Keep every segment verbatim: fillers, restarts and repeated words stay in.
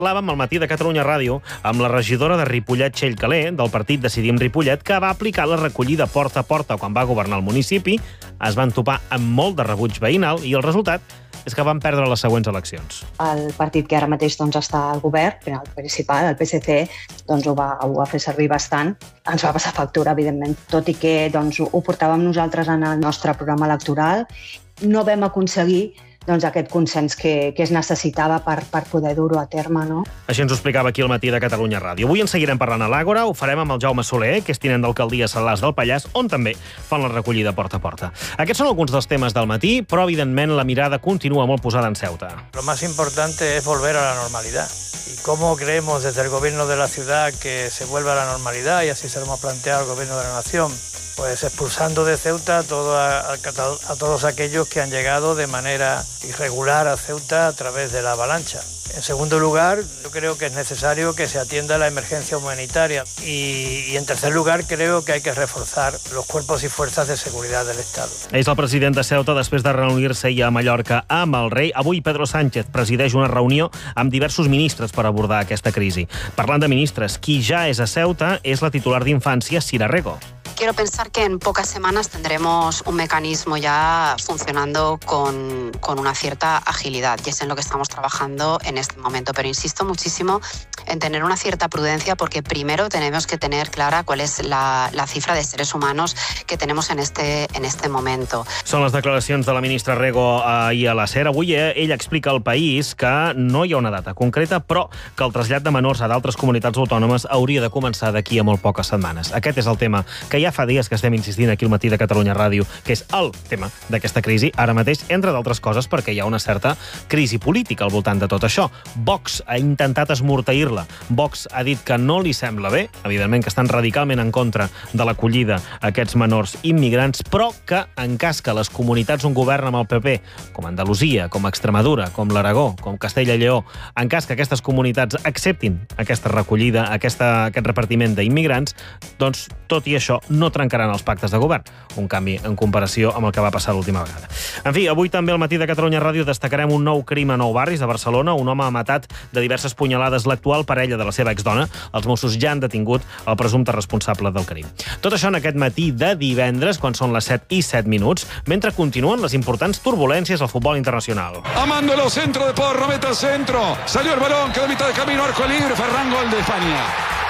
Parlàvem al matí de Catalunya Ràdio amb la regidora de Ripollet, Txell Calé, del partit Decidim Ripollet, que va aplicar la recollida porta a porta quan va governar el municipi. Es van topar amb molt de rebuig veïnal i el resultat és que van perdre les següents eleccions. El partit que ara mateix doncs, està al govern, el principal, el P S C, doncs, ho, va, ho va fer servir bastant. Ens va passar factura, evidentment, tot i que doncs, ho portàvem nosaltres en el nostre programa electoral. No vam aconseguir doncs, aquest consens que, que es necessitava per, per poder dur-ho a terme. No? Així ens ho explicava aquí al matí de Catalunya Ràdio. Avui en seguirem parlant a l'Àgora, ho farem amb el Jaume Soler, que és tinent d'alcaldia a Salàs del Pallars, on també fan la recollida porta a porta. Aquests són alguns dels temes del matí, però evidentment la mirada continua molt posada en Ceuta. Lo más importante es volver a la normalidad. ¿Y cómo creemos desde el gobierno de la ciudad que se vuelva a la normalidad? Y así se lo hemos planteado al gobierno de la nación. Pues expulsando de Ceuta a, todo, a, a todos aquellos que han llegado de manera irregular a Ceuta a través de la avalancha. En segundo lugar, yo creo que es necesario que se atienda la emergencia humanitaria. Y, y en tercer lugar, creo que hay que reforzar los cuerpos y fuerzas de seguridad del Estado. És el president de Ceuta després de reunir-se ahir a Mallorca amb el rei. Avui Pedro Sánchez presideix una reunió amb diversos ministres per abordar aquesta crisi. Parlant de ministres, qui ja és a Ceuta és la titular d'Infància, Sira Rego. Quiero pensar que en pocas semanas tendremos un mecanismo ya funcionando con, con una cierta agilidad, y es en lo que estamos trabajando en este momento. Pero insisto muchísimo en tener una cierta prudencia, porque primero tenemos que tener clara cuál es la, la cifra de seres humanos que tenemos en este, en este momento. Són les declaracions de la ministra Rego ahir a la SER. Avui eh, ella explica al país que no hi ha una data concreta, però que el trasllat de menors a d'altres comunitats autònomes hauria de començar d'aquí a molt poques setmanes. Aquest és el tema que ja fa dies que estem insistint aquí al matí de Catalunya Ràdio, que és el tema d'aquesta crisi, ara mateix, entre d'altres coses, perquè hi ha una certa crisi política al voltant de tot això. Vox ha intentat esmorteir-la. Vox ha dit que no li sembla bé, evidentment que estan radicalment en contra de l'acollida a aquests menors immigrants, però que en cas que les comunitats on governa amb el P P, com Andalusia, com Extremadura, com l'Aragó, com Castella i Lleó, en cas que aquestes comunitats acceptin aquesta recollida, aquesta, aquest repartiment d'immigrants, doncs, tot i això, no trencaran els pactes de govern. Un canvi en comparació amb el que va passar l'última vegada. En fi, avui també al matí de Catalunya Ràdio destacarem un nou crim a Nou Barris de Barcelona. Un home ha matat de diverses punyalades l'actual parella de la seva exdona. Els Mossos ja han detingut el presumpte responsable del crim. Tot això en aquest matí de divendres, quan són les set i set minuts, mentre continuen les importants turbulències al futbol internacional. Amándolo, centro de Porro, meta al centro. Salió el balón, quedó mitad de camino, arco libre, Ferran, gol de España.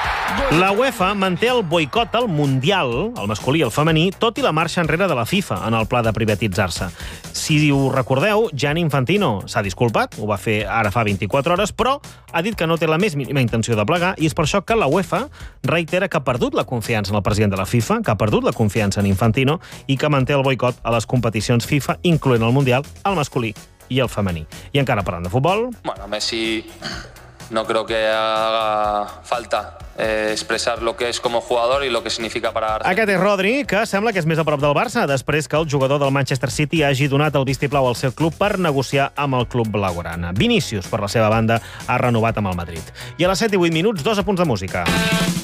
La UEFA manté el boicot al Mundial, el masculí i el femení, tot i la marxa enrere de la FIFA en el pla de privatitzar-se. Si ho recordeu, Gianni Infantino s'ha disculpat, ho va fer ara fa vint-i-quatre hores, però ha dit que no té la més mínima intenció de plegar, i és per això que la UEFA reitera que ha perdut la confiança en el president de la FIFA, que ha perdut la confiança en Infantino i que manté el boicot a les competicions FIFA, incloent el Mundial, el masculí i el femení. I encara parlant de futbol... Bueno, Messi no creo que haga falta eh, expresar lo que es como jugador y lo que significa para Argentina. Aquest és Rodri, que sembla que és més a prop del Barça, després que el jugador del Manchester City hagi donat el vistiplau al seu club per negociar amb el club blaugrana. Vinícius, per la seva banda, ha renovat amb el Madrid. I a les set i vuit minuts, dos apunts de música.